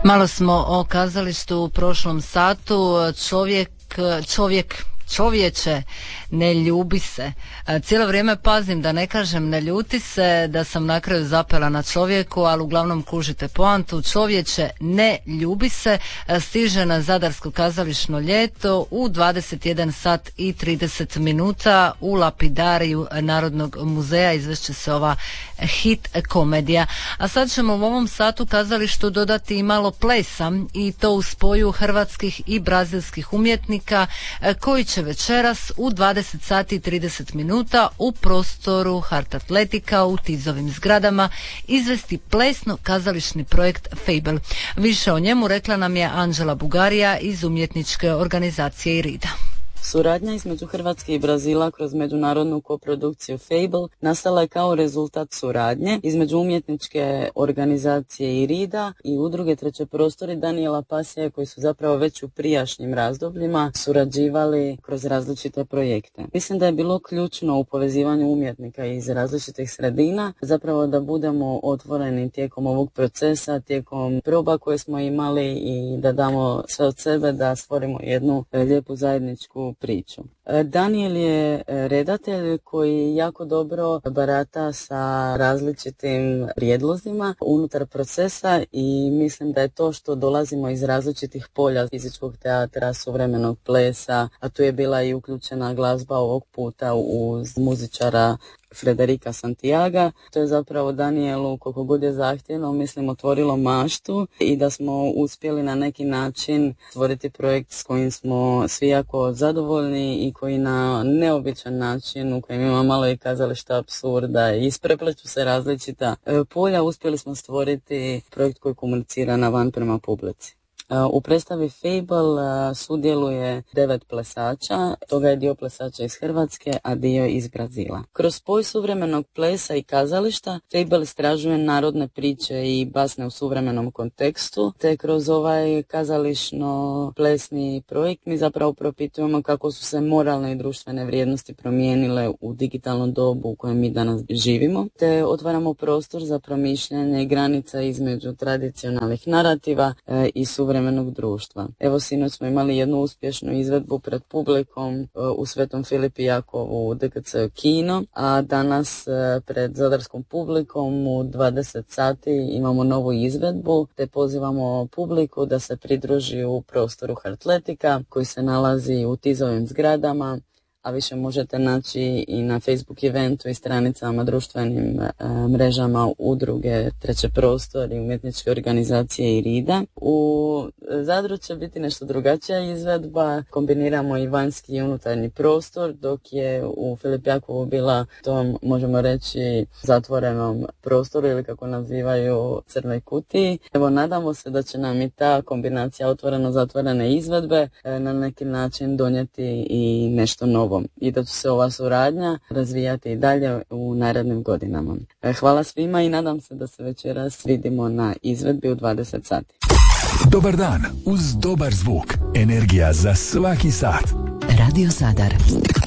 Malo smo o kazalištu u prošlom satu. Čovječe, ne ljubi se. Cijelo vrijeme pazim da ne kažem ne ljuti se, da sam na kraju zapela na čovjeku, ali uglavnom kužite poantu. Čovječe, ne ljubi se stiže na Zadarsko kazališno ljeto u 21 sat i 30 minuta u Lapidariju Narodnog muzeja. Izvešće se ova hit komedija. A sad ćemo u ovom satu kazalištu dodati i malo plesa, i to u spoju hrvatskih i brazilskih umjetnika koji će večeras u 20 sati i 30 minuta u prostoru Hart Atletika u Tizovim zgradama izvesti plesno-kazališni projekt Fable. Više o njemu rekla nam je Anđela Bugarija iz umjetničke organizacije IRIDA. Suradnja između Hrvatske i Brazila kroz međunarodnu koprodukciju Fable nastala je kao rezultat suradnje između umjetničke organizacije IRIDA i udruge Treće prostori Daniela Pasija, koji su zapravo već u prijašnjim razdobljima surađivali kroz različite projekte. Mislim da je bilo ključno u povezivanju umjetnika iz različitih sredina, zapravo da budemo otvoreni tijekom ovog procesa, tijekom proba koje smo imali, i da damo sve od sebe da stvorimo jednu lijepu zajedničku priču. Daniel je redatelj koji jako dobro barata sa različitim prijedlozima unutar procesa, i mislim da je to što dolazimo iz različitih polja fizičkog teatra, suvremenog plesa, a tu je bila i uključena glazba ovog puta uz muzičara Frederika Santiaga. To je zapravo Danielu, koliko god je zahtjevno, mislim, otvorilo maštu, i da smo uspjeli na neki način stvoriti projekt s kojim smo svi jako zadovoljni i koji na neobičan način, u kojem ima malo i kazališta apsurda i isprepleću se različita polja, uspjeli smo stvoriti projekt koji komunicira na van prema publici. U predstavi Fable sudjeluje 9 plesača, toga je dio plesača iz Hrvatske, a dio iz Brazila. Kroz spoj suvremenog plesa i kazališta, Fable istražuje narodne priče i basne u suvremenom kontekstu, te kroz ovaj kazališno-plesni projekt mi zapravo propitujemo kako su se moralne i društvene vrijednosti promijenile u digitalnom dobu u kojem mi danas živimo, te otvaramo prostor za promišljanje granica između tradicionalnih narativa i suvremenog društva. Evo, sinoć smo imali jednu uspješnu izvedbu pred publikom u Svetom Filipu Jakovu u DKC Kino, a danas pred zadarskom publikom u 20 sati imamo novu izvedbu, te pozivamo publiku da se pridruži u prostoru Hartletika koji se nalazi u Tizovim zgradama, a više možete naći i na Facebook eventu i stranicama društvenim mrežama udruge Treće prostor i umjetničke organizacije IRIDA. U Zadru će biti nešto drugačija izvedba, kombiniramo i vanjski i unutarnji prostor, dok je u Filip Jakovu bila, to možemo reći, zatvorenom prostoru, ili kako nazivaju crnoj kutiji. Evo, nadamo se da će nam i ta kombinacija otvoreno-zatvorene izvedbe na neki način donijeti i nešto novo, i da će se ova suradnja razvijati i dalje u narednim godinama. Hvala svima i nadam se da se večeras vidimo na izvedbi u 20 sati. Dobar dan uz dobar zvuk. Energija za svaki sat. Radio Zadar.